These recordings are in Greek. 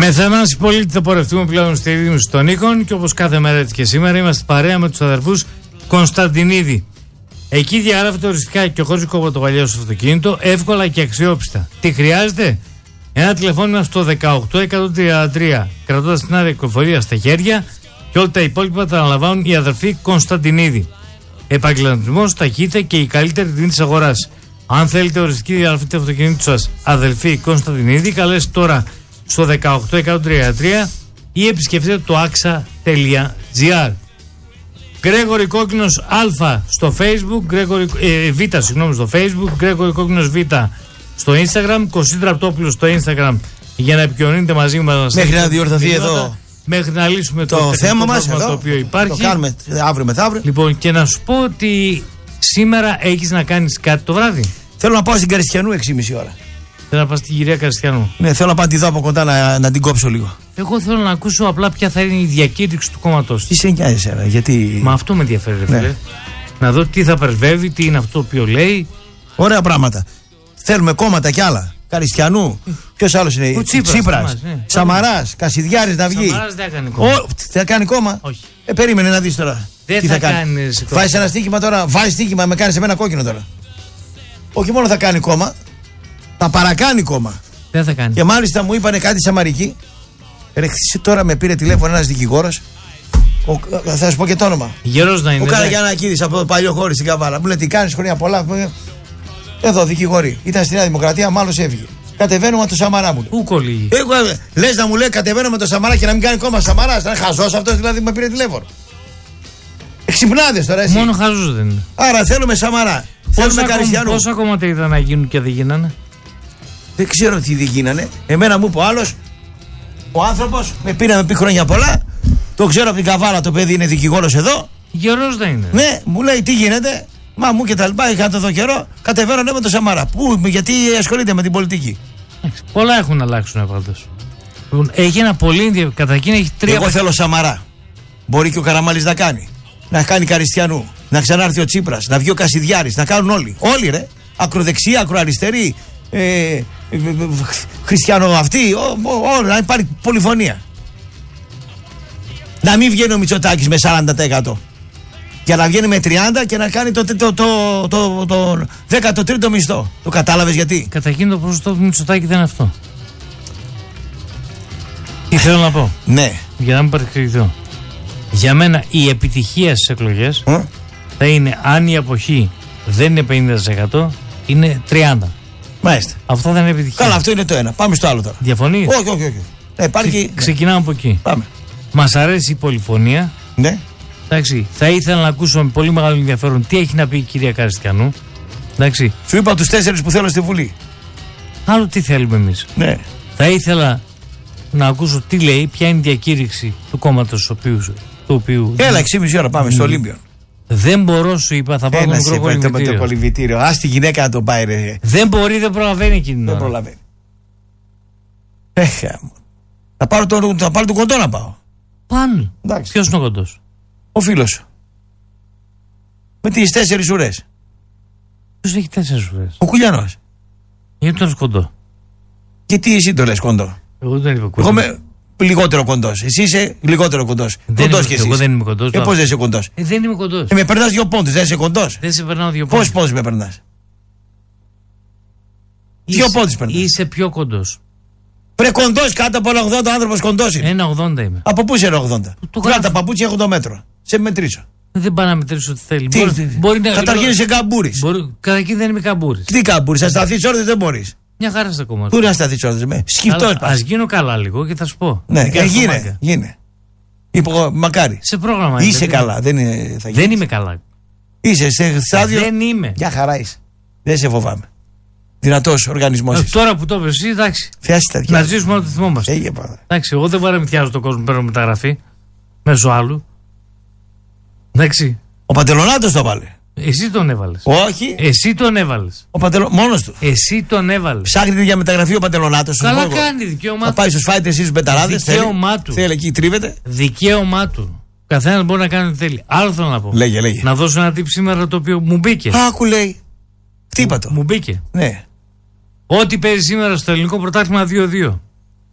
Με Θανάση Πολίτη θα πορευτούμε πλέον στη ρύθμιση των οίκων και όπως κάθε μέρα έτσι και σήμερα είμαστε παρέα με τους αδερφούς Κωνσταντινίδη. Εκεί διαγράφεται οριστικά και χωρίς κόπο το παλιό στο αυτοκίνητο, εύκολα και αξιόπιστα. Τι χρειάζεται? Ένα τηλεφώνημα στο 18133, κρατώντας την άδεια κυκλοφορία στα χέρια, και όλα τα υπόλοιπα τα αναλαμβάνουν οι αδερφοί Κωνσταντινίδη. Επαγγελματισμός, ταχύτητα και η καλύτερη τιμή της αγοράς. Αν θέλετε οριστική διαγραφή του αυτοκινήτου σας, αδελφοί Κωνσταντινίδη, καλέστε τώρα στο 18133 ή επισκεφτείτε το axa.gr. Γκρέγορη Κόκκινος Α στο Facebook, Β στο Facebook, Γκρέγορη Κόκκινος Β στο Instagram, Κωστή Ραπτόπουλος στο Instagram για να επικοινωνείτε μαζί μας. Μέχρι να διορθωθεί εδώ. Μέχρι να λύσουμε το θέμα μας εδώ, το οποίο υπάρχει. Το κάνουμε αύριο μεθαύριο. Λοιπόν, και να σου πω ότι σήμερα έχεις να κάνεις κάτι το βράδυ. Θέλω να πάω στην Καριστιανού 6,5 ώρα. Θέλω να πάω στην κυρία Καριστιανού. Ναι, θέλω να πάω τη δω από κοντά να την κόψω λίγο. Εγώ θέλω να ακούσω απλά ποια θα είναι η διακήρυξη του κόμματος. Τι σε νοιάζει εσένα, γιατί. Μα αυτό με ενδιαφέρει, ρε φίλε. Να δω τι θα πρεσβεύει, τι είναι αυτό το οποίο λέει. Ωραία πράγματα. Θέλουμε κόμματα κι άλλα. Καριστιανού. Ποιος άλλος είναι? Ο Τσίπρας. Ναι. Σαμαράς. Κασιδιάρης να βγει. Σαμαράς δεν θα κάνει κόμμα. Θα κάνει κόμμα. Όχι. Περίμενε να δεις τώρα. Δεν τι θα κάνει. κάνεις. Βάζεις ένα στοίχημα τώρα. Βάζεις στοίχημα, με κάνεις εμένα κόκκινο τώρα. Όχι μόνο θα κάνει κόμμα, θα παρακάνει κόμμα. Δεν θα κάνει. Και μάλιστα μου είπανε κάτι Σαμαρική. Τώρα με πήρε τηλέφωνο ένας δικηγόρος. Θα σας πω και το όνομα. Γερός να είναι. Ο Καραγιαννακίδης από το παλιό χώρι στην Καβάλα. Μου λέει τι κάνεις, χρόνια πολλά. Εδώ δικηγόροι. Ήταν στη Νέα Δημοκρατία, μάλλον έφυγε. Κατεβαίνω με το Σαμαρά μου. Πού κολλήγει? Λες να μου λέει κατεβαίνω με το Σαμαρά και να μην κάνει κόμμα Σαμαράς. Να είναι χαζός αυτός δηλαδή που με πήρε τηλέφωνο. Εξυπνάδες τώρα εσύ. Μόνο χαζός δεν είναι. Άρα θέλουμε Σαμαρά. Θέλουμε Καριστιανού. Πόσα κόμματα ήταν να γίνουν και δεν γίνανε? Δεν ξέρω τι δεν γίνανε. Εμένα μου είπε ο άλλος, ο άνθρωπος με πήρε με πει χρόνια πολλά. Το ξέρω από την Καβάλα, το παιδί είναι δικηγόρος εδώ. Γερός δεν είναι. Ναι, μου λέει τι γίνεται. Μα μου και τα λοιπά, είχα το καιρό. Κατεβαίνω με το Σαμαρά. Πού, γιατί ασχολείται με την πολιτική. Πολλά έχουν αλλάξουν πάντως. Έχει ένα πολύ ενδιαφέρον. Καταρχήν έχει τρία. Εγώ θέλω Σαμαρά. Μπορεί και ο Καραμάλης να κάνει. Να κάνει Καριστιανού. Να ξανάρθει ο Τσίπρας. Να βγει ο Κασιδιάρης. Να κάνουν όλοι. Όλοι ρε. Ακροδεξιά, ακροαριστερή. Χριστιανό αυτοί. Να υπάρχει πολυφωνία. Να μην βγαίνει ο Μητσοτάκης με 40%. Για να βγαίνει με 30 και να κάνει το 13ο μισθό. Το κατάλαβες γιατί? Καταρχήν το ποσοστό του Μητσοτάκη δεν είναι αυτό. Τι θέλω να πω. Ναι. Για να μην παρεξηγηθώ. Για μένα η επιτυχία στις εκλογές θα είναι, αν η αποχή δεν είναι 50%, είναι 30%. Μάλιστα. Αυτό δεν είναι επιτυχία. Καλά, αυτό είναι το ένα. Πάμε στο άλλο τώρα. Διαφωνείς? Όχι. Ξεκινάμε από εκεί. Πάμε. Μας αρέσει η πολυφωνία. Ναι. Εντάξει, θα ήθελα να ακούσω με πολύ μεγάλο ενδιαφέρον τι έχει να πει η κυρία Καριστιανού. Εντάξει. Σου είπα τους 4 που θέλω στη Βουλή. Άλλο τι θέλουμε εμείς. Ναι. Θα ήθελα να ακούσω τι λέει, ποια είναι η διακήρυξη του κόμματος του οποίου. Έλα, 6,5 ώρα πάμε στο Ολύμπιο. Δεν μπορώ, σου είπα, θα πάω με το κολυμβητήριο. Ας τη γυναίκα να τον πάει, ρε. Δεν μπορεί, δεν προλαβαίνει εκείνη. Δεν προλαβαίνει. Θα πάρω το κοντό να πάω. Πάνω. Ποιος είναι ο κοντός? Ο φίλος σου. Με τις 4 ουρές. Ποιος έχει 4 ουρές? Ο Κουλιανός. Γιατί το λες κοντό? Γιατί εσύ το λες κοντό? Εγώ δεν είμαι κοντό. Εγώ είμαι λιγότερο κοντός. Εσύ είσαι λιγότερο κοντός. Κοντός κι εσύ. Εγώ δεν είμαι κοντός. Πώς δεν είσαι κοντός? Δεν είμαι κοντός. Με περνάς 2 πόντους, δεν είσαι κοντός. Δεν σε περνάω 2 πόντους. Πώς με περνάς? 2 πόντους περνάς. Είσαι πιο κοντός. Βρε κοντός, κάτω από 1,80 άνθρωπος κοντός είναι. 1,80 είμαι. Από πού είσαι 1,80? Βγάλε τα παπούτσια, έχω το μέτρο. Σε μετρήσω. Δεν πάει να μετρήσω ό,τι θέλει. Καταρχήν είσαι καμπούρης. Καταρχήν δεν είμαι καμπούρης. Τι καμπούρης, θα σταθείς όρθιος δεν μπορείς. Μια χαρά στα κόμματα. Πού να σταθείς όρθιος, με σκυφτός πας. Ας γίνω καλά λίγο και θα σου πω. Ναι, γίνε. Μακάρι. Σε πρόγραμμα είσαι καλά, δεν είμαι καλά. Είσαι σε στάδιο. Δεν είμαι. Για χαρά είσαι. Δεν σε φοβάμαι. Δυνατός οργανισμός. Τώρα που το πες εσύ, εντάξει. Να ζήσουμε ό,τι θυμόμαστε. Εντάξει, εγώ δεν παραμυθιάζω τον κόσμο, παίρνω μεταγραφή μέσω άλλου. Εντάξει. Ο Παντελονάτος το βάλε. Εσύ τον έβαλες. Όχι. Εσύ τον έβαλες. Μόνος του. Εσύ τον έβαλες. Ψάχνετε για μεταγραφή ο Παντελονάτος. Καλά κάνει, δικαίωμά του. Θα πάει στους φάιτες ή στους μπεταράδες. Δικαίωμά του. Θέλει εκεί, τρίβεται. Δικαίωμά του. Καθένας μπορεί να κάνει ό,τι θέλει. Άλλο θέλω να πω. Λέγε. Να δώσω ένα τύπο σήμερα το οποίο μου μπήκε. Άκου λέει. Χτύπα το. Μου μπήκε. Ναι. Ό,τι παίζει σήμερα στο ελληνικό πρωτάθλημα 2-2.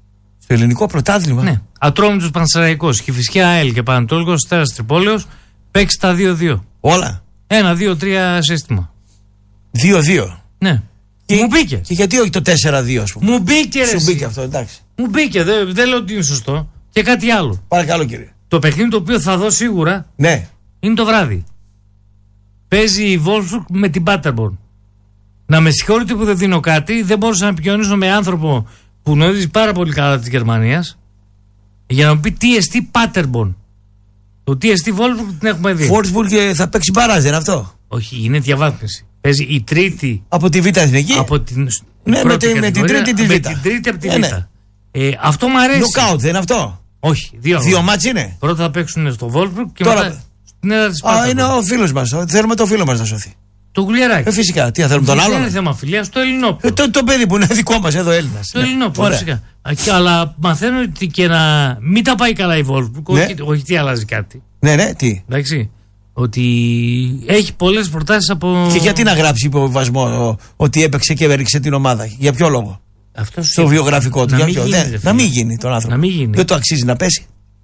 Το ελληνικό πρωτάθλημα. Ναι. Ατρόμητος Πανσεραϊκός, Κηφισιά ΑΕΛ και Πανατολικός Αστέρας Τρυπόλεως, παίξει τα 2-2. Όλα. 1-2-3 σύστημα. 2-2. Ναι. Μου μπήκε. Και γιατί όχι το 4-2, ας πούμε. Μου μπήκε, ρε. Σου μπήκε αυτό, εντάξει. Μου μπήκε, δεν λέω ότι είναι σωστό. Και κάτι άλλο. Παρακαλώ, κύριε. Το παιχνίδι το οποίο θα δω σίγουρα Ναι. είναι το βράδυ. Παίζει η Wolfsburg με την Paderborn. Να με συγχωρείτε που δεν δίνω κάτι, δεν μπορούσα να επικοινωνήσω με άνθρωπο που γνωρίζει πάρα πολύ καλά τη Γερμανία για να μου πει τι εστί Paderborn. Το τι εστί Wolfsburg την έχουμε δει. Wolfsburg θα παίξει μπαράζ, είναι αυτό. Όχι, είναι διαβάθμιση. Παίζει η τρίτη. Από τη Β' Εθνική. Από την ναι, με την τρίτη τη Β'. Με την τρίτη από τη Β'. Ναι. Αυτό μου αρέσει. Νοκάουτ, δεν είναι αυτό. Όχι, δύο μάτς είναι. Πρώτα θα παίξουν στο Wolfsburg και τώρα... μετά στην έδρα της Paderborn. Είναι ο φίλος μας. Θέλουμε το φίλο μας να σωθεί. Το Γουλιαράκι. Φυσικά. Τι θα θέλουμε τον άλλον. Δεν είναι θέμα φιλίας, το Ελληνόπουλο. Το παιδί που είναι δικό μας εδώ Έλληνας. Το Ελληνόπουλο, φυσικά. Αλλά μαθαίνω ότι και να μην τα πάει καλά η Wolfsburg, ναι. όχι τι αλλάζει κάτι. Ναι, τι. Εντάξει. Ότι έχει πολλές προτάσεις από. Και γιατί να γράψει υποβιβασμό ότι έπαιξε και έριξε την ομάδα. Για ποιο λόγο. Αυτό στο βιογραφικό του. Να μην γίνει τον άνθρωπο. Να μην γίνει. Δεν το αξίζει να πέσει.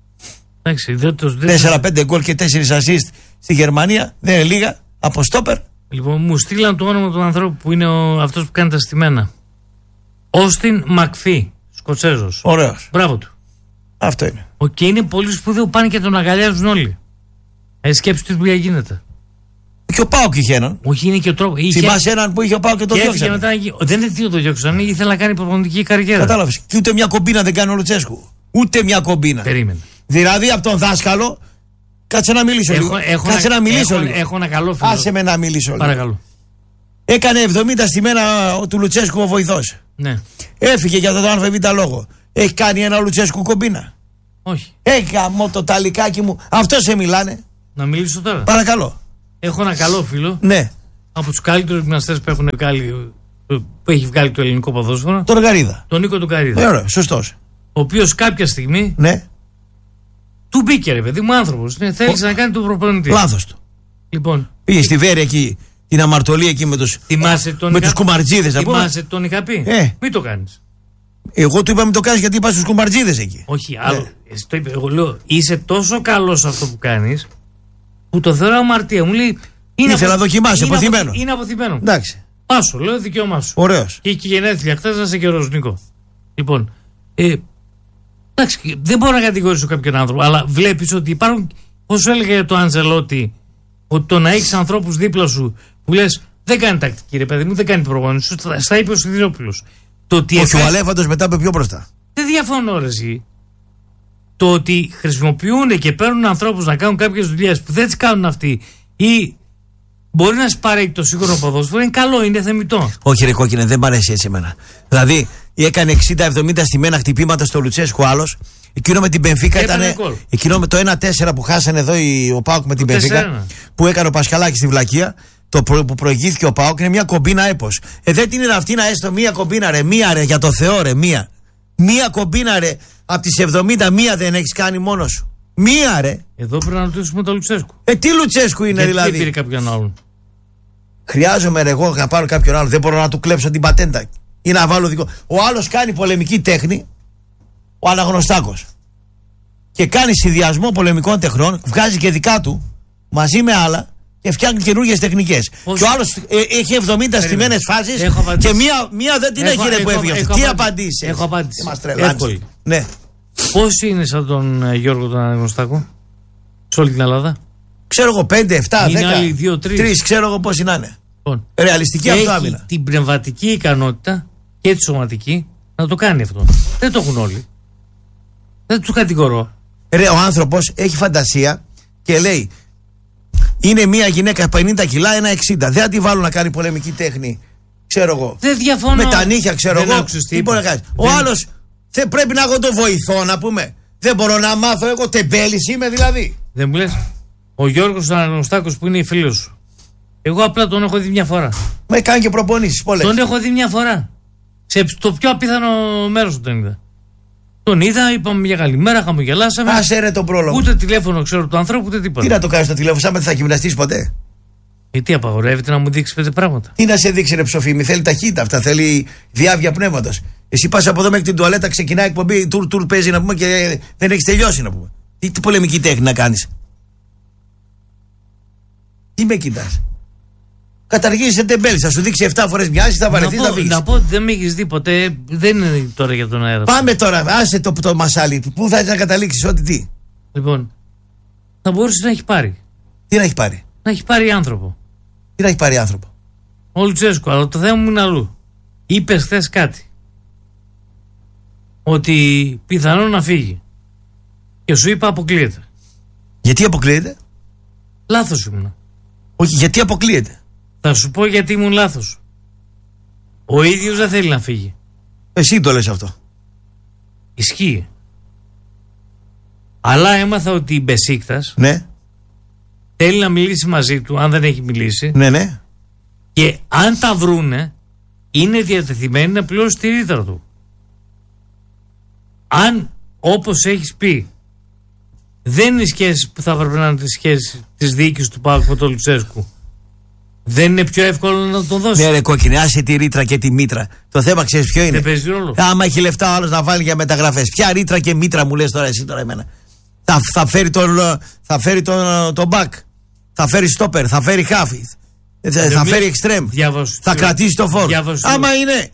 4-5 γκολ και 4 assist στη Γερμανία δεν είναι λίγα από στόπερ. Λοιπόν, μου στείλαν το όνομα του ανθρώπου που είναι αυτός που κάνει τα στημένα. Όστιν Μακφί, Σκοτσέζος. Ωραίος. Μπράβο του. Αυτό είναι. Και είναι πολύ σπουδαίο, πάνε και τον αγκαλιάζουν όλοι. Σκέψου τι δουλειά γίνεται. Και ο Πάοκ είχε έναν. Όχι, είναι και ο τρόπο. Θυμάσαι έναν που είχε ο Πάοκ και το διώξανε. Μετά, δεν είναι τι το διώξανε, ήθελε να κάνει προπονητική καριέρα. Κατάλαβες. Και ούτε μια κομπίνα δεν κάνει ο Λουτσέσκου. Ούτε μια κομπίνα. Περίμενε. Δηλαδή από τον δάσκαλο. Κάτσε να μιλήσω λίγο. Κάτσε να μιλήσω λίγο. Έχω ένα καλό φίλο. Άσε με να μιλήσω λίγο. Παρακαλώ. Έκανε 70 στη μένα του Λουτσέσκου ο βοηθός. Ναι. Έφυγε για τον ΑΒ λόγο. Έχει κάνει ένα Λουτσέσκου κομπίνα. Όχι. Γαμώ το ταλικάκι μου. Αυτό σε μιλάνε. Να μιλήσω τώρα. Παρακαλώ. Έχω ένα καλό φίλο. Ναι. Από τους καλύτερους γυμναστές που έχει βγάλει το ελληνικό ποδόσφαιρο. Τον Γαρίδα. Τον Νίκο του Γαρίδα. Ωραία, σωστός. Ο οποίος κάποια στιγμή. Ναι. Του μπήκε, ρε παιδί μου, άνθρωπος. Θέλησε να κάνει τον προπονητή. Λάθος του. Λοιπόν. Πήγε στη Βέρεια εκεί, την αμαρτωλή εκεί με τους κουμαρτζίδες. Θυμάσαι τον είχα πει. Μην το κάνεις. Εγώ του είπα μην το κάνεις γιατί είπα στους κουμαρτζίδες εκεί. Όχι, άλλο. Το είπε, εγώ λέω είσαι τόσο καλός σε αυτό που κάνεις που το θεωρώ αμαρτία. Μου λέει. Ήθελα να δοκιμάσει, αποθυμένο. Είναι αποθυμένο. Εντάξει. Πάσο, λέω δικαίωμά σου. Ωραίος. Και έχει γενέθλια χθες, να είσαι καιρός, Νίκο. Λοιπόν. Εντάξει, δεν μπορώ να κατηγορήσω κάποιον άνθρωπο, αλλά βλέπεις ότι υπάρχουν. Όσο έλεγα για το Αντζελότη, ότι το να έχεις ανθρώπους δίπλα σου που λες δεν κάνει τακτική, ρε παιδί μου, δεν κάνει προπόνηση. Στα είπε ο Σιδηρόπουλος. Όχι, ο Αλέφαντος μετά είπε πιο μπροστά. Δεν διαφωνώ, ρε εσύ. Το ότι χρησιμοποιούν και παίρνουν ανθρώπους να κάνουν κάποιες δουλειές που δεν τις κάνουν αυτοί ή μπορεί να σπαρέει το σύγχρονο ποδόσφαιρο, είναι καλό, είναι θεμιτό. Όχι, ρε κόκκινε, δεν μ' αρέσει έτσι εμένα. Δηλαδή, έκανε 60-70 στημένα χτυπήματα στο Λουτσέσκου άλλος. Εκείνο με την Μπενφίκα ήταν. Εκείνο με το 1-4 που χάσανε εδώ ο Πάοκ με την Μπενφίκα. Που έκανε ο Πασχαλάκης στη Βλακεία. Το που προηγήθηκε ο Πάοκ είναι μια κομπίνα έπος. Δεν την είναι αυτή να έστω μια κομπίνα, ρε. Μία, ρε, για το Θεό, ρε. Μία κομπίνα, ρε. Από τις 70, μία δεν έχεις κάνει μόνος σου. Μία, ρε. Εδώ πρέπει να ρωτήσουμε τον Λουτσέσκου. Τι Λουτσέσκου είναι γιατί δηλαδή. Δεν πήρε κάποιον άλλον. Χρειάζομαι, ρε, εγώ να πάρω κάποιον άλλο. Δεν μπορώ να του κλέψω την πατέντα ή να βάλω δικό. Ο άλλος κάνει πολεμική τέχνη, ο Αναγνωστάκος. Και κάνει συνδυασμό πολεμικών τεχνών, βγάζει και δικά του μαζί με άλλα και φτιάχνει καινούργιες τεχνικές. Και ο άλλος έχει 70 στημένες φάσεις και μία δεν την έχει, ρε, που έφυγε. Τι απαντήσει. Έχω απάντηση. Είμαστε εύκολοι. Ναι. Πόσοι είναι σαν τον Γιώργο τον Αναγνωστάκο σε όλη την Ελλάδα? Ξέρω εγώ 5, 7, 10. Είναι άλλοι 2-3. Ξέρω εγώ πόσοι να είναι. Λοιπόν, ρεαλιστική αυτοάμυνα. Την πνευματική ικανότητα και τη σωματική να το κάνει αυτό. Δεν το έχουν όλοι. Δεν του κατηγορώ. Ρε, ο άνθρωπος έχει φαντασία και λέει είναι μια γυναίκα 50 κιλά, ένα 60. Δεν θα τη βάλω να κάνει πολεμική τέχνη. Ξέρω εγώ. Δεν διαφωνώ. Με τα νύχια, ξέρω εγώ. Τι μπορεί να κάνει. Ο άλλος πρέπει να έχω το βοηθό, να πούμε. Δεν μπορώ να μάθω, εγώ τεμπέλης είμαι δηλαδή. Δεν μου λες. Ο Γιώργος Αναγνωστάκος που είναι φίλος σου. Εγώ απλά τον έχω δει μια φορά. Με κάνει και προπονήσεις πολλές. Τον έχω δει μια φορά. Το πιο απίθανο μέρος του τον είδα. Τον είδα, είπαμε μια καλημέρα, χαμογελάσαμε. Άσε, ρε, τον πρόλογο. Ούτε τηλέφωνο ξέρω του ανθρώπου, ούτε τίποτα. Τι να το κάνεις το τηλέφωνο, σαν με θα γυμναστείς ποτέ. Γιατί απαγορεύεται να μου δείξει 5 πράγματα? Τι να σε δείξει, ρε ψοφίμη, θέλει ταχύτητα αυτά, θέλει διάβια πνεύματος. Εσύ πας από εδώ μέχρι την τουαλέτα, ξεκινάει εκπομπή, τουρ παίζει να πούμε και δεν έχει τελειώσει να πούμε. Τι πολεμική τέχνη να κάνεις? Τι με κοιτάς? Καταργήσει τεμπέλη, θα σου δείξει 7 φορές μοιάζει, θα βαρεθεί, θα βγει. Να πω ότι δεν με έχει δει ποτέ, δεν είναι τώρα για τον αέρα. Πάμε τώρα, άσε το μασάλι. Πού θα να καταλήξει, ότι τι? Λοιπόν, θα μπορούσε να έχει πάρει. Τι να έχει πάρει? Να έχει πάρει άνθρωπο. Τι να έχει πάρει άνθρωπο? Ο Λουτσέσκου, αλλά το θέμα μου είναι αλλού. Είπε χθες κάτι. Ότι πιθανόν να φύγει. Και σου είπα αποκλείεται. Γιατί αποκλείεται? Λάθος ήμουν. Όχι, γιατί αποκλείεται? Θα σου πω γιατί ήμουν λάθος. Ο ίδιος δεν θέλει να φύγει. Εσύ το λες αυτό. Ισχύει. Αλλά έμαθα ότι η Μπεσίκτας, ναι, θέλει να μιλήσει μαζί του, αν δεν έχει μιλήσει. Ναι, ναι. Και αν τα βρούνε, είναι διατεθειμένη να πληρώσει τη ρήτρα του. Αν, όπως έχεις πει, δεν είναι οι σχέσεις που θα έπρεπε να είναι τις σχέσεις της διοίκησης του ΠΑΟΚ με τον Λουτσέσκου, δεν είναι πιο εύκολο να τον δώσει? Ναι, ρε κόκκινε, άσε τη ρήτρα και τη μήτρα. Το θέμα ξέρεις ποιο είναι? Δεν παίζει ρόλο. Άμα έχει λεφτά ο άλλος να βάλει για μεταγραφές. Ποια ρήτρα και μήτρα μου λες τώρα εσύ τώρα εμένα? Θα φέρει τον μπακ. Θα φέρει στόπερ. Θα φέρει χάφι. Θα φέρει εξτρέμ. Θα κρατήσει το φόρο. Άμα είναι.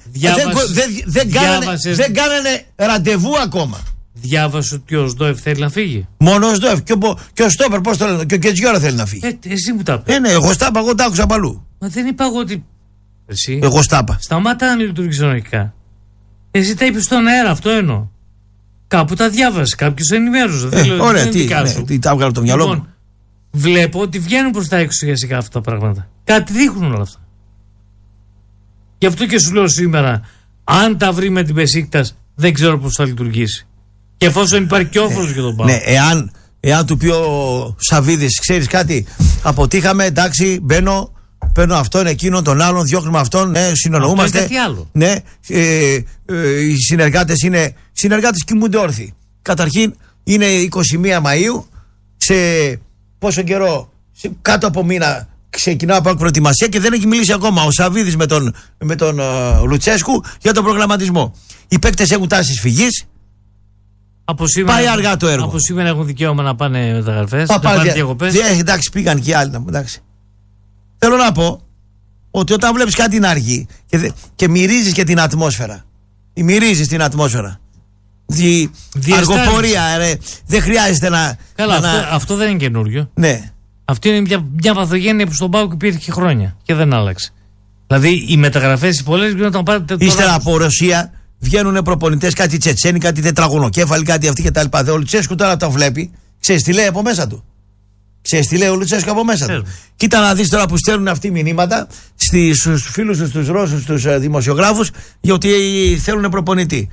Δεν κάνανε ραντεβού ακόμα. Διάβασε ότι ο Σντόεφ θέλει να φύγει. Μόνο ο Σντόεφ. Και ο στόπερ, πώς το λένε? Και ο Κετζιόρα θέλει να φύγει. Εσύ μου τα πες. Ναι, εγώ στα είπα, εγώ τα άκουσα παλού. Μα δεν είπα εγώ ότι. Εσύ. Εγώ στα είπα. Σταμάτα να λειτουργεί κανονικά. Εσύ τα είπες στον αέρα, αυτό εννοώ. Κάπου τα διάβασε, κάποιος ενημέρωσε. Ωραία, τι τα έβγαλε το μυαλό μου. Βλέπω ότι βγαίνουν προς τα έξω για σιγά αυτά τα πράγματα. Κάτι δείχνουν όλα αυτά. Γι' αυτό και σου λέω σήμερα, αν τα βρει με την Μπεσίκτας, δεν ξέρω πώς θα λειτουργήσει. Και εφόσον υπάρχει και όφελος για τον ΠΑΟΚ. Ναι, εάν του πει ο Σαββίδης, ξέρεις κάτι, αποτύχαμε, εντάξει, παίρνω αυτόν, εκείνον, τον άλλον, διώχνουμε αυτόν, ναι, συνεννοούμαστε. Αυτό είναι κάτι άλλο. Ναι, οι συνεργάτες κοιμούνται όρθιοι. Καταρχήν είναι 21 Μαΐου, σε πόσο καιρό, κάτω από μήνα ξεκινάω από προετοιμασία και δεν έχει μιλήσει ακόμα ο Σαββίδης με τον Λουτσέσκου για τον προγραμματισμό. Οι παίκτες έχουν τάσεις φυγής. Πάει αργά το έργο. Από σήμερα έχουν δικαίωμα να πάνε μεταγραφές. Εντάξει, πήγαν και οι άλλοι. Εντάξει. Θέλω να πω ότι όταν βλέπεις κάτι να αργεί και μυρίζεις και την ατμόσφαιρα. Μυρίζεις την ατμόσφαιρα. Αργοπορία, δεν χρειάζεται να. Καλά, αυτό δεν είναι καινούριο. Ναι. Αυτή είναι μια παθογένεια που στον ΠΑΟΚ υπήρχε χρόνια και δεν άλλαξε. Δηλαδή οι μεταγραφές οι πολλές γίνονταν πάντα. Ύστερα από Ρωσία βγαίνουν προπονητές, κάτι Τσετσένοι, κάτι τετραγωνοκέφαλοι, κάτι αυτοί κτλ. Ο Λουτσέσκου τώρα το βλέπει, ξέρεις τι λέει από μέσα του. Ξέρεις τι λέει ο Λουτσέσκου από μέσα του. Κοίτα να δεις τώρα που στέλνουν αυτοί μηνύματα στους φίλους τους, τους Ρώσους, τους δημοσιογράφους, γιατί θέλουν προπονητή.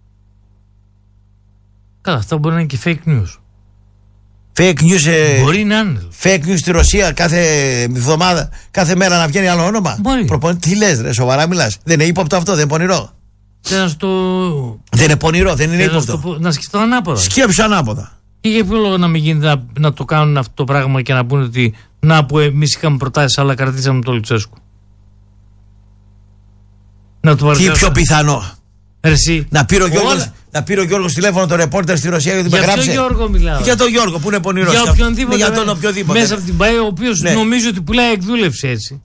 Καλά, αυτό μπορεί να είναι και fake news. Fake news. Μπορεί να είναι. Fake news στη Ρωσία κάθε εβδομάδα, κάθε μέρα να βγαίνει άλλο όνομα. Μπορεί. Τι λες, ρε, σοβαρά μιλάς? Δεν είναι ύποπτο αυτό, δεν είναι πονηρό? Δεν είναι πονηρό, δεν είναι ύποπτο. Να σκεφτώ ανάποδα. Σκέψου ανάποδα. Και για ποιο λόγο να μην γίνεται να το κάνουν αυτό το πράγμα και να πούνε ότι να που εμείς είχαμε προτάσεις αλλά κρατήσαμε τον Λουτσέσκου. Τι πιο πιθανό? Εσύ. Να πήρε ο Γιώργος τηλέφωνο το ρεπόρτερ στη Ρωσία γιατί με γράψε. Για τον Γιώργο μιλάω. Για τον Γιώργο που είναι πονηρός. Για οποιονδήποτε. Για τον οποιοδήποτε. Μέσα από την ΠΑΕ, ο οποίος νομίζω ότι πουλάει εκδούλευση έτσι.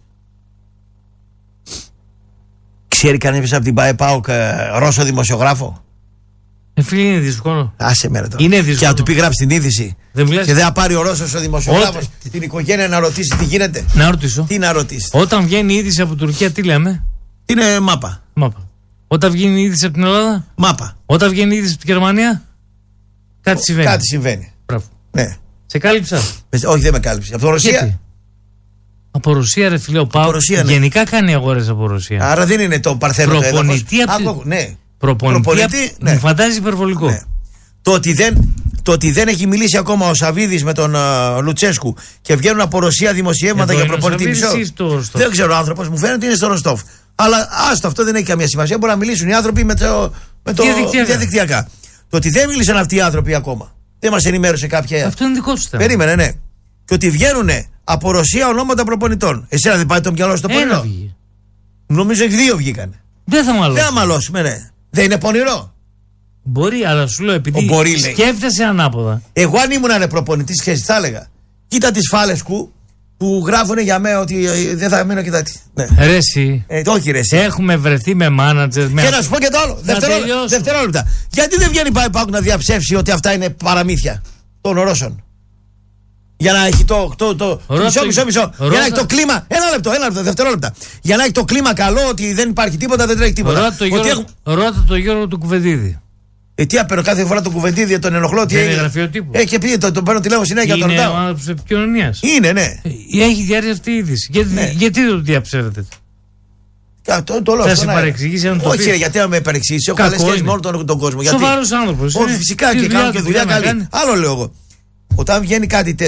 Ξέρει κανείς από την ΠΑΕ ΠΑΟΚ Ρώσο δημοσιογράφο? Φίλοι, είναι δύσκολο. Άσε με ρε τώρα. Είναι δύσκολο. Και να του πει γράψει την είδηση. Και δεν θα πάρει ο Ρώσος ο δημοσιογράφος την οικογένεια να ρωτήσει τι γίνεται. Να ρωτήσω. Τι να ρωτήσει? Όταν βγαίνει η είδηση από Τουρκία, τι λέμε? Είναι μάπα. Όταν βγαίνει η είδηση από την Ελλάδα, μάπα. Όταν βγαίνει η είδηση από τη Γερμανία, κάτι συμβαίνει. Κάτι συμβαίνει. Μπράβο. Ναι. Σε κάλυψα? Όχι, δεν με κάλυψε. Από Ρωσία. Γιατί? Από Ρωσία, ρε φίλε, ο ΠΑΟΚ γενικά κάνει αγορές από Ρωσία. Άρα δεν είναι το παρθένο προπονητή από ναι. Προπονητή, ναι. Μου φαντάζει υπερβολικό. Ναι. Το ότι δεν έχει μιλήσει ακόμα ο Σαββίδης με τον Λουτσέσκου και βγαίνουν από Ρωσία δημοσιεύματα για προπονητή μισό. Δεν ξέρω, ο άνθρωπος μου φαίνεται είναι στο Ροστόφ. Αλλά άστο, αυτό δεν έχει καμία σημασία. Μπορεί να μιλήσουν οι άνθρωποι με το διαδικτυακά. Το ότι δεν μίλησαν αυτοί οι άνθρωποι ακόμα, δεν μας ενημέρωσε κάποια. Αυτό είναι δικό του θέμα. Περίμενε, ναι. Και ότι βγαίνουν από Ρωσία ονόματα προπονητών. Εσένα δεν πάει το μυαλό στο πονηρό? Νομίζω ότι 2 βγήκανε. Δεν θα μαλώσουμε. Δεν θα μαλώσουμε, ναι. Δεν είναι πονηρό? Μπορεί, αλλά σου λέω επειδή σκέφτεσαι ανάποδα. Εγώ αν ήμουν προπονητής, ξέρεις τι θα έλεγα? Κοίτα τις φάλες που γράφουν για μένα ότι δεν θα μείνω, κοιτάξτε. Ναι. Ρε εσύ. Όχι ρε εσύ. Έχουμε βρεθεί με μάνατζερ. Και να σου πω και το άλλο. Δευτερόλεπτα. Γιατί δεν βγαίνει ΠΑΟΚ να διαψεύσει ότι αυτά είναι παραμύθια των Ρώσων? Για να έχει μισό. Για να έχει το κλίμα. Ένα λεπτό, δευτερόλεπτα. Για να έχει το κλίμα καλό, ότι δεν υπάρχει τίποτα, δεν τρέχει τίποτα. Ρώτα το Γιώργο του Κουβεντίδη. Τι απέρω κάθε φορά το Κουβεντίδη, τον ενοχλώ. Δεν είναι γραφειοτύπο. Έχει πει, τον παίρνω τηλέφωνο συνέχεια, τον ρωτάω. Είναι ο άνθρωπος επικοινωνίας. Είναι, ναι. Έχει διάρκεια αυτή η είδηση. Γιατί δεν το διαψεύδετε? Θα σε παρεξηγήσει αν το πει. Όχι, γιατί να με παρεξηγήσει. Έχω καλές σχέσεις με όλο τον κόσμο. Σοβαρός άνθρωπος. Όχι, φυσικά και κάνω και δουλειά καλή. Άλλο λέω εγώ. Όταν βγαίνει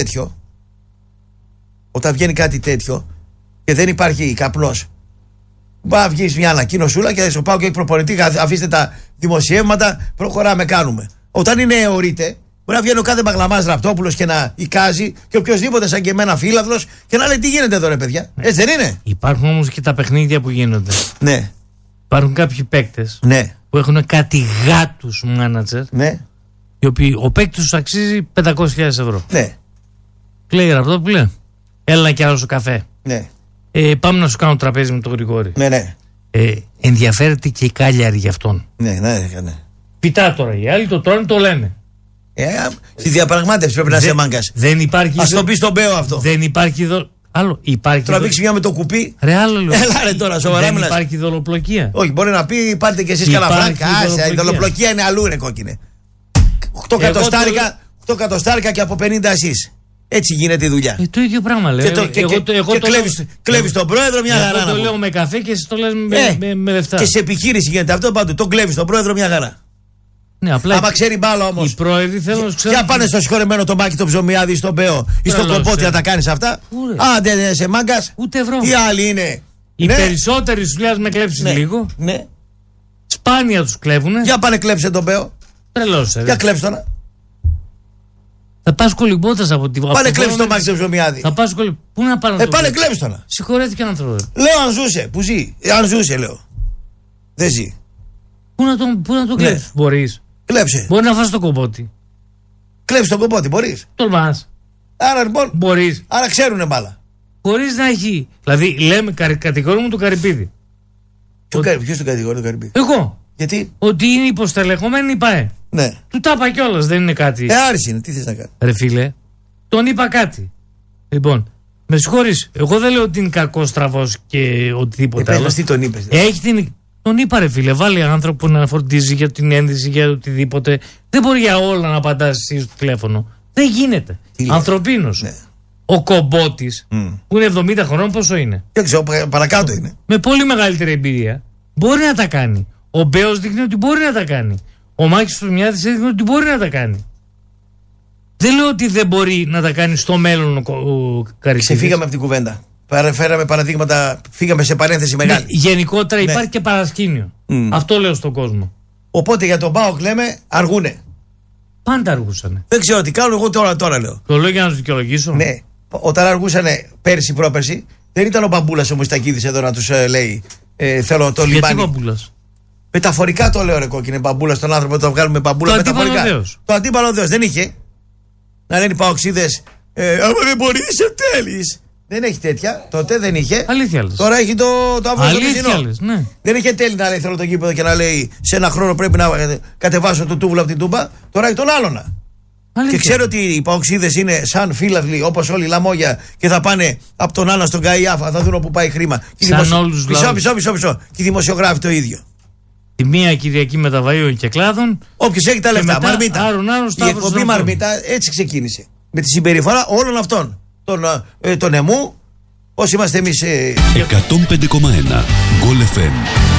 κάτι τέτοιο και δεν υπάρχει καπνός, μπα βγεις μια ανακοίνωσούλα και στο ΠΑΟΚ έχει προπονητή, αφήστε τα δημοσιεύματα, προχωράμε, κάνουμε. Όταν είναι αιωρείται, μπορεί να βγαίνει ο κάθε Μπαγλαμάς Ραπτόπουλος και να εικάζει, και οποιοδήποτε σαν και εμένα φίλαθλος, και να λέει τι γίνεται εδώ ρε παιδιά. Έτσι δεν είναι? Υπάρχουν όμως και τα παιχνίδια που γίνονται. Ναι. Υπάρχουν κάποιοι παίκτες, ναι, που έχουν κάτι γάτους μάνατζερ, ναι, οι οποίοι ο παίκτης τους αξίζει 500.000 ευρώ. Ναι. Λέει Ραπτόπουλε, έλα να κεράσω καφέ. Ναι. Πάμε να σου κάνω τραπέζι με τον Γρηγόρη. Ναι, ναι. Ενδιαφέρεται και η Κάλιαρη γι' αυτόν. Ναι. Πιτά τώρα οι άλλοι, το τρώνε, το λένε. Στη διαπραγμάτευση πρέπει να είσαι μάγκας. Δεν υπάρχει. Ας το πει στον Μπέο αυτό. Δεν υπάρχει άλλο. Υπάρχει. Τραβήξει μια με το κουπί. Ρε άλλο λέω. Έλα ρε τώρα, σοβαρά μιλάς. Δεν υπάρχει δολοπλοκία. Όχι, μπορεί να πει πάρτε κι εσείς κανένα φράγκα. Η δολοπλοκία είναι αλλού ρε κόκκινε. 8 εκατοστάρικα και από 50 εσείς. Έτσι γίνεται η δουλειά. Το ίδιο πράγμα λέω. Και κλέβεις τον πρόεδρο μια χαρά. Εγώ το λέω με καφέ και εσύ το λες με λεφτά. Και σε επιχείρηση γίνεται αυτό παντού. Τον κλέβεις τον πρόεδρο μια χαρά. Ναι, απλά άμα ξέρει μπάλα όμως. Οι πρόεδροι θέλουν να ξέρουν. Για πάνε στο συγχωρεμένο το Μάκη, το Ψωμιάδη, στον Μπέο ή στον Κοπότη να τα κάνεις αυτά. Δεν είσαι μάγκας. Ούτε ευρώ. Οι άλλοι είναι. Οι περισσότεροι σου λέει με κλέψεις λίγο. Ναι. Σπάνια τους κλέβουνε. Για πάνε κλέψε τον Μπέο. Τρελός. Για κλέψε τον. Θα πας κολυμπώντας από την. Πάνε κλέψει τον Μάκη, το Ψωμιάδη. Θα πας Πού να πάνε. Πάνε κλέψει τον. Συγχωρέθηκε έναν άνθρωπο. Λέω αν ζούσε. Που ζει. Αν ζούσε, λέω. Δεν ζει. Πού να τον κλέψεις. Μπορείς. Κλέψε. Μπορεί να φας το Κοπότη. Κλέψε τον Κοπότη, μπορείς. Τολμάς. Άρα λοιπόν. Μπορείς. Άρα ξέρουνε μπάλα. Χωρίς να έχει. Δηλαδή λέμε κατηγορούμε τον Καρυπίδη. Ποιος τον κατηγορεί τον Καρυπίδη? Εγώ. Γιατί? Ότι είναι υποστελεχωμένη η ΠΑΕ. Ναι. Του τα είπα κιόλας, δεν είναι κάτι. Άρης είναι, τι θες να κάνει. Ρε φίλε, τον είπα κάτι. Λοιπόν, με συγχωρείς, εγώ δεν λέω ότι είναι κακός, στραβός και οτιδήποτε άλλο. Τι τον είπες? Τον είπα ρε φίλε, βάλει άνθρωπο να φροντίζει για την ένδυση, για οτιδήποτε. Δεν μπορεί για όλα να απαντάς εσύ στο τηλέφωνο. Δεν γίνεται. Ανθρωπίνος. Ναι. Ο Κομπότης, που είναι 70 χρονών, πόσο είναι? Δεν ξέρω, παρακάτω είναι. Με πολύ μεγαλύτερη εμπειρία, μπορεί να τα κάνει. Ο Μπέος δείχνει ότι μπορεί να τα κάνει. Ο Μάκης Ψωμιάδης δείχνει ότι μπορεί να τα κάνει. Δεν λέω ότι δεν μπορεί να τα κάνει στο μέλλον ο Καρυπίδης. Ξεφύγαμε από την κουβέντα. Φέραμε παραδείγματα, φύγαμε σε παρένθεση μεγάλη. Ναι, γενικότερα υπάρχει και παρασκήνιο. Αυτό λέω στον κόσμο. Οπότε για τον ΠΑΟΚ λέμε αργούνε. Πάντα αργούσανε. Δεν ξέρω τι κάνω, εγώ τώρα λέω. Το λέω για να του δικαιολογήσω. Ναι. Όταν αργούσανε πέρσι, πρόπερσι, δεν ήταν ο Μπαμπούλας ο Μουστακίδης εδώ να τους λέει θέλω το λιμάνι. Γιατί Μπαμπούλας? Μεταφορικά το λέω ρε κόκκινε, Μπαμπούλα στον άνθρωπο, το βγάλουμε Μπαμπούλα μεταφορικά. Το αντίπαλο Δεός δεν είχε. Να λένε οι παοξίδες, άμα δεν μπορεί είσαι τέλης. Δεν έχει τέτοια, τότε δεν είχε. Αλήθεια λες. Τώρα έχει το αύριο ναι. Δεν είχε τέλη να λέει θέλω το γήπεδο και να λέει σε ένα χρόνο πρέπει να κατεβάσω το τούβλο από την Τούμπα. Τώρα έχει τον άλλονα. Και ξέρω ότι οι παοξίδες είναι σαν φίλαθλοι όπως όλοι οι λαμόγια και θα πάνε από τον Άννα στον Καϊάφα, θα δουν όπου πάει χρήμα. Σαν όλους τους λαούς. Μισό. Και οι δημοσιογράφοι το ίδιο. Τη μία Κυριακή Μεταβαίων και Κλάδων. Όποιος έχει τα λεφτά. Μαρμίτα. Η εκπομπή Μαρμίτα έτσι ξεκίνησε. Με τη συμπεριφορά όλων αυτών. Τον εμού, όσοι είμαστε εμείς. 105,1 Γκολ FM.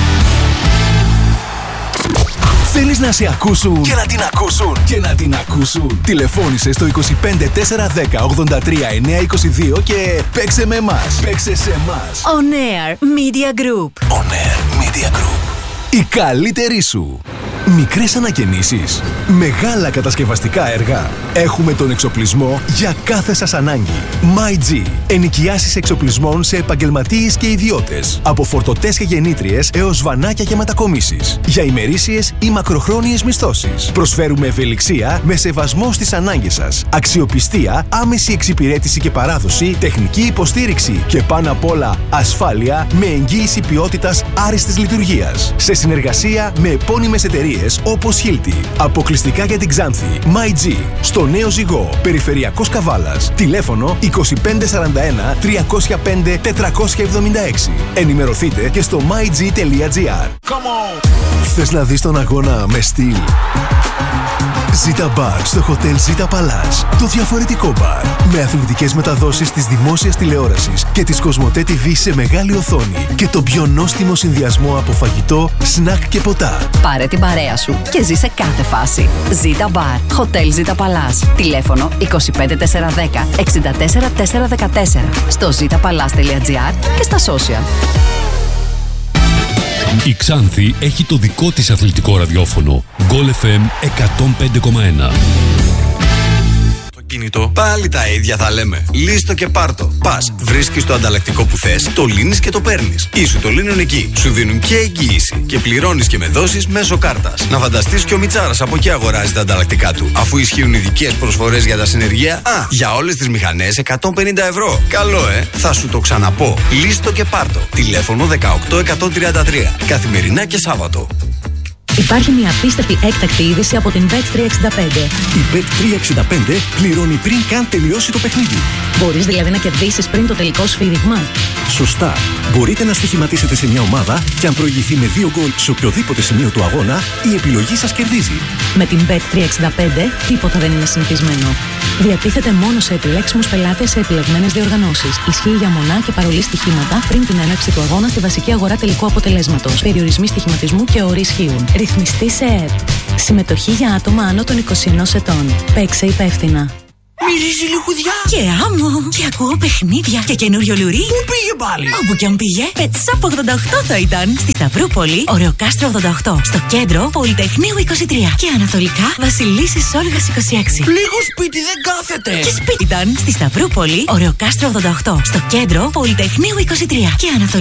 Θέλεις να σε ακούσουν και να την ακούσουν και να την ακούσουν? Τηλεφώνησε στο 25410 83 922 και παίξε με εμάς. Παίξε σε εμάς. On Air Media Group. On Air Media Group. Η καλύτερη σου Μικρές ανακαινήσεις, μεγάλα κατασκευαστικά έργα. Έχουμε τον εξοπλισμό για κάθε σας ανάγκη. MyG. Ενοικιάσεις εξοπλισμών σε επαγγελματίες και ιδιώτες. Από φορτωτές και γεννήτριες έως βανάκια και μετακομίσεις. Για ημερήσιες ή μακροχρόνιες μισθώσεις. Προσφέρουμε ευελιξία με σεβασμό στις ανάγκες σας. Αξιοπιστία, άμεση εξυπηρέτηση και παράδοση, τεχνική υποστήριξη και πάνω απ' όλα ασφάλεια με εγγύηση ποιότητας άριστης λειτουργίας. Σε συνεργασία με επώνυμες εταιρείες όπως Hilti. Αποκλειστικά για την Ξάνθη. MyG. Στο Νέο Ζυγό. Περιφερειακός Καβάλας. Τηλέφωνο 2541 305 476. Ενημερωθείτε και στο myg.gr. Θες να δεις τον αγώνα με στυλ? Zita Bar στο Hotel Zita Palace. Το διαφορετικό μπαρ. Με αθλητικές μεταδόσεις της δημόσιας τηλεόρασης και της Κοσμοτέ TV σε μεγάλη οθόνη. Και το πιο νόστιμο συνδυασμό από φαγητό, σνακ και ποτά. Πάρε την παρέα σου και ζήσε κάθε φάση. Zita Bar. Hotel Zita Palace. Τηλέφωνο 25410 64414. Στο zitapalace.gr και στα social. Η Ξάνθη έχει το δικό της αθλητικό ραδιόφωνο. Goal FM 105,1. Κινητό. Πάλι τα ίδια θα λέμε. Λύστο και πάρτο. Πας, βρίσκεις το ανταλλακτικό που θες, το λύνεις και το παίρνεις. Ή σου το λύνουν εκεί. Σου δίνουν και εγγύηση. Και πληρώνεις και με δόσεις μέσω κάρτας. Να φανταστείς και ο Μιτσάρας από εκεί αγοράζει τα ανταλλακτικά του. Αφού ισχύουν ειδικές προσφορές για τα συνεργεία. Για όλες τις μηχανές 150 ευρώ. Καλό, Θα σου το ξαναπώ. Λύστο και πάρτο. Τηλέφωνο 18133. Καθημερινά και Σάββατο. Υπάρχει μια απίστευτη έκτακτη είδηση από την Bet365. Η Bet365 πληρώνει πριν καν τελειώσει το παιχνίδι. Μπορείς δηλαδή να κερδίσεις πριν το τελικό σφύριγμα. Σωστά. Μπορείτε να στοιχηματίσετε σε μια ομάδα και αν προηγηθεί με 2 γκολ σε οποιοδήποτε σημείο του αγώνα, η επιλογή σας κερδίζει. Με την Bet365 τίποτα δεν είναι συνηθισμένο. Διατίθεται μόνο σε επιλέξιμους πελάτες σε επιλεγμένες διοργανώσεις. Ισχύει για μονά και παρολί στοιχήματα πριν την έναρξη του αγώνα στη βασική αγορά τελικού αποτελέσματος. Περιορισμοί στοιχηματισμού και όροι ισχύουν. Ρυθμιστή σε ΕΕΠ. Συμμετοχή για άτομα άνω των 21 ετών. Παίξε υπεύθυνα. Μυρίζει λιχουδιά και άμμο και ακούω παιχνίδια και καινούριο λουρί. Πού πήγε πάλι? Όπου κι αν πήγε, Πετσάπ 88 θα ήταν. Στη Σταυρούπολη, Ωρεοκάστρο 88. Στο κέντρο, Πολυτεχνείου 23. Και ανατολικά, Βασιλίσσης Όλγας 26. Λίγο σπίτι δεν κάθεται. Και σπίτι ήταν. Στη Σταυρούπολη, Ωρεοκάστρο 88. Στο κέντρο, Πολυτεχνείου 23. Και ανατολικά.